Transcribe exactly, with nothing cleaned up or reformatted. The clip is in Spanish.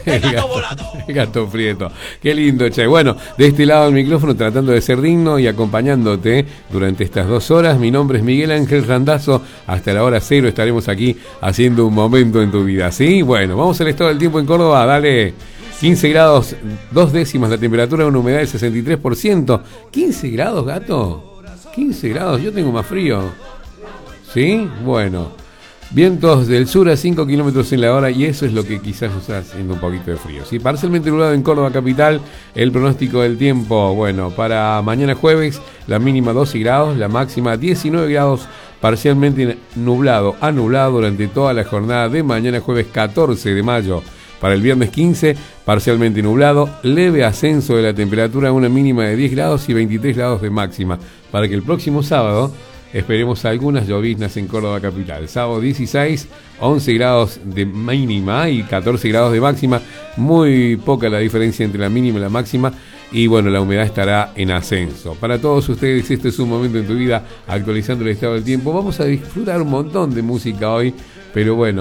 El gato volado. El gato Prieto. Qué lindo, che. Bueno, de este lado del micrófono, tratando de ser digno y acompañándote durante estas dos horas. Mi nombre es Miguel Ángel Randazzo. Hasta la hora cero estaremos aquí haciendo un momento en tu vida, ¿sí? Bueno, vamos al estado del tiempo en Córdoba. Dale. quince grados, dos décimas la temperatura, una humedad del sesenta y tres por ciento. ¿quince grados, gato? quince grados, yo tengo más frío. ¿Sí? Bueno. Vientos del sur a cinco kilómetros en la hora y eso es lo que quizás nos está haciendo un poquito de frío. ¿Sí? Parcialmente nublado en Córdoba capital, el pronóstico del tiempo, bueno, para mañana jueves, la mínima doce grados, la máxima diecinueve grados, parcialmente nublado a nublado durante toda la jornada de mañana jueves catorce de mayo. Para el viernes quince, parcialmente nublado, leve ascenso de la temperatura, una mínima de diez grados y veintitrés grados de máxima. Para que el próximo sábado esperemos algunas lloviznas en Córdoba capital. Sábado dieciséis, once grados de mínima y catorce grados de máxima. Muy poca la diferencia entre la mínima y la máxima. Y bueno, la humedad estará en ascenso. Para todos ustedes, este es un momento en tu vida actualizando el estado del tiempo. Vamos a disfrutar un montón de música hoy, pero bueno.